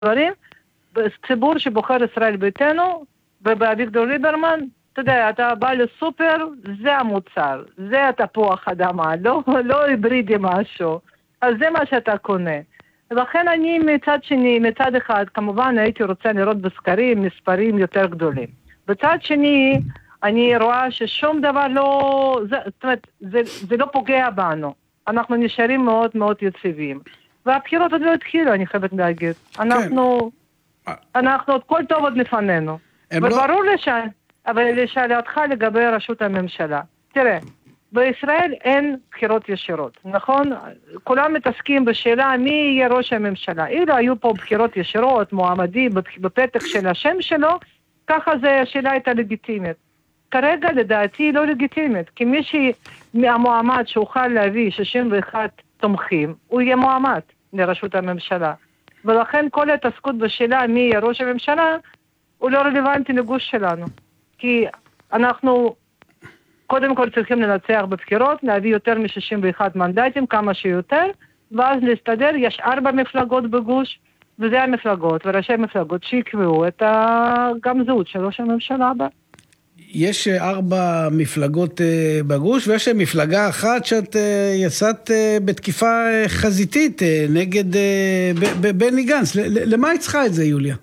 דברים, ציבור שבוחר ישראל ביתנו, ובאביגדור ליברמן, אתה יודע, אתה בא לסופר, זה המוצר, זה התפוח אדמה, לא היברידי משהו, אז זה מה שאתה קונה. ולכן אני מצד שני, מצד אחד, כמובן הייתי רוצה לראות בסקרים מספרים יותר גדולים. בצד שני, אני רואה ששום דבר לא, זאת אומרת, זה לא פוגע בנו. אנחנו נשארים מאוד מאוד יציבים. והבחירות עוד לא התחילו, אני חייבת להגיד. אנחנו עוד כל טוב עוד לפנינו. וברור אבל לשאלתך לגבי ראשות הממשלה. תראה, בישראל אין בחירות ישירות, נכון? כולם מתעסקים בשאלה מי יהיה ראש הממשלה. אילו היו פה בחירות ישירות, מועמדים בפתק של השם שלו, ככה השאלה הייתה לגיטימית. כרגע לדעתי לא לגיטימית, כי מהמועמד שאוכל להביא 61 תומכים, הוא יהיה מועמד לראשות הממשלה. ולכן כל התעסקות בשאלה מי יהיה ראש הממשלה, הוא לא רלוונטי לגוש שלנו. כי אנחנו קודם כל צריכים לנצח בבחירות, להביא יותר מ-61 מנדטים, כמה שיותר, ואז להסתדר, יש 4 מפלגות בגוש, וזה המפלגות, וראשי המפלגות שיקבעו את גם זהות של ראש הממשלה הבא. יש 4 מפלגות בגוש, ויש מפלגה אחת שאת יצאת בתקיפה חזיתית נגד בני גנץ. למה היא צריכה את זה, יוליה?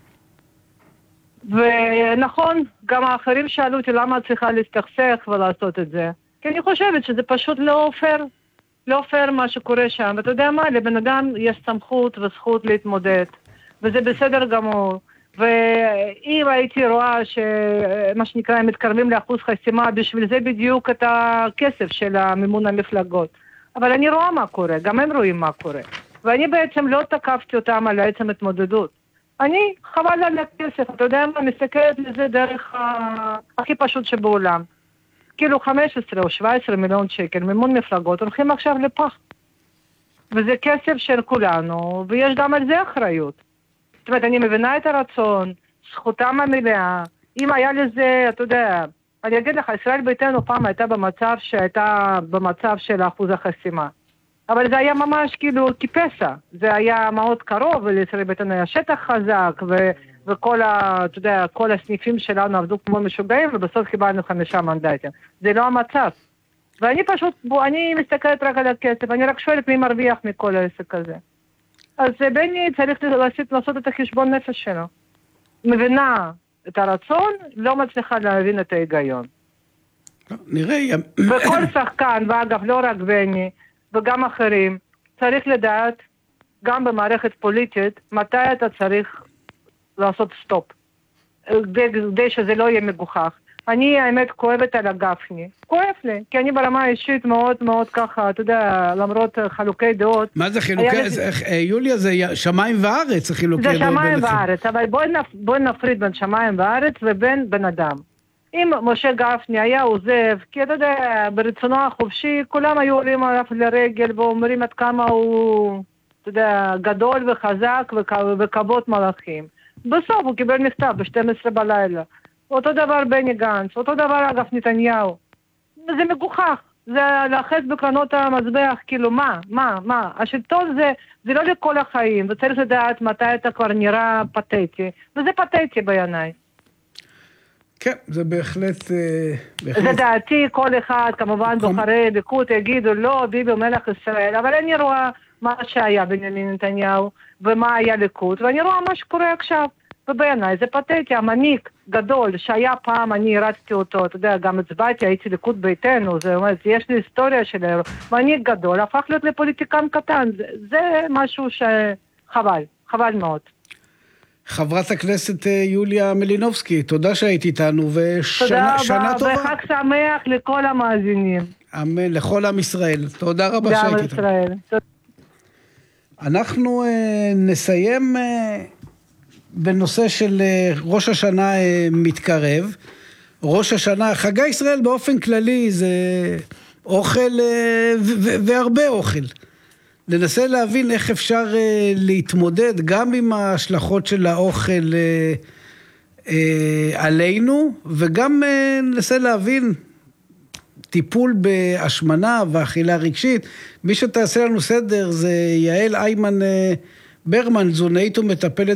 ונכון, גם האחרים שאלו אותי למה צריכה להסתכסך ולעשות את זה. כי אני חושבת שזה פשוט לא פייר. לא פייר מה שקורה שם. ואתה יודע מה, לבן אדם יש סמכות וזכות להתמודד. וזה בסדר גמור. ואם הייתי רואה שמה שנקרא, הם מתקרבים לאחוז חסימה, בשביל זה בדיוק את הכסף של המימון המפלגות. אבל אני רואה מה קורה, גם הם רואים מה קורה. ואני בעצם לא תקפתי אותם על עצם התמודדות. אני חבל על הכסף, אתה יודע מה, מסתכלת לזה דרך הכי פשוט שבעולם. כאילו 15 או 17 מיליון שקל מימון מפלגות הולכים עכשיו לפח. וזה כסף של כולנו, ויש גם על זה אחריות. זאת אומרת, אני מבינה את הרצון, זכותם המלאה. אם היה לזה, אתה יודע, אני אגיד לך, ישראל ביתנו פעם הייתה במצב של אחוז החסימה. אבל זה היה ממש כאילו כפסע. זה היה מאוד קרוב, ולישראל ביתנו היה שטח חזק, וכל אתה יודע, כל הסניפים שלנו עבדו כמו משוגעים, ובסוף קיבלנו 5 מנדטים. זה לא המצב. ואני פשוט, אני מסתכלת רק על הכסף, אני רק שואלת מי מרוויח מכל העסק הזה. אז בני צריך לעשות את החשבון נפש שלו. מבינה את הרצון, לא מצליחה להבין את ההיגיון. נראה. וכל שחקן, ואגב, לא רק בני, וגם אחרים, צריך לדעת, גם במערכת פוליטית, מתי אתה צריך לעשות סטופ. כדי שזה לא יהיה מגוחך. אני, האמת, כואבת על הגפני. כואב לי, כי אני ברמה האישית מאוד מאוד ככה, אתה יודע, למרות חלוקי דעות. מה זה חילוקי? יוליה, זה שמיים וארץ, חילוקי דעות. זה שמיים וארץ, אבל בואי נפריד בין שמיים וארץ ובין בן אדם. אם משה גפני היה עוזב, כי אתה יודע, ברצונו החופשי, כולם היו עולים עליו לרגל ואומרים עד כמה הוא, אתה יודע, גדול וחזק וכבוד מלאכים. בסוף הוא קיבל מכתב ב-12 בלילה. אותו דבר בני גנץ, אותו דבר אגב נתניהו. זה מגוחך, זה לאחז בקרנות המזבח, כאילו מה? השלטון זה לא לכל החיים, וצריך לדעת מתי אתה כבר נראה פתטי, וזה פתטי בעיניי. כן, זה בהחלט... זה דעתי, כל אחד, כמובן בוחרי ליכוד יגידו, לא, ביבי מלך ישראל, אבל אני רואה מה שהיה בנימין נתניהו, ומה היה ליכוד, ואני רואה מה שקורה עכשיו. ובעיניי זה פתטי, המנהיג גדול שהיה פעם, אני הרצתי אותו, אתה יודע, גם הצבעתי, הייתי ליכוד ביתנו, זה אומרת, יש לי היסטוריה שלו, מנהיג גדול, הפך להיות לפוליטיקן קטן, זה משהו חבל מאוד. חברת הכנסת יוליה מלינובסקי, תודה שהיית איתנו, ושנה טובה. וחג שמח לכל המאזינים. אמן, לכל עם ישראל. תודה רבה שהיית איתנו. גם ישראל. אנחנו נסיים... בנושא של ראש השנה מתקרב, ראש השנה, חגי ישראל באופן כללי זה אוכל והרבה אוכל. ננסה להבין איך אפשר להתמודד גם עם ההשלכות של האוכל עלינו, וגם ננסה להבין טיפול בהשמנה ואכילה רגשית. מי שתעשה לנו סדר זה יעל איימן ברמן, תזונאית ומטפלת